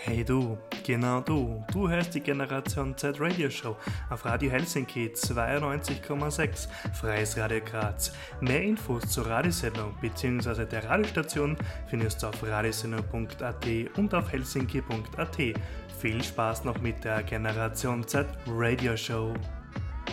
Hey du, genau du hörst die Generation Z Radio Show auf Radio Helsinki 92,6, Freies Radio Graz. Mehr Infos zur Radiosendung bzw. der Radiostation findest du auf radiosendung.at und auf helsinki.at. Viel Spaß noch mit der Generation Z Radio Show.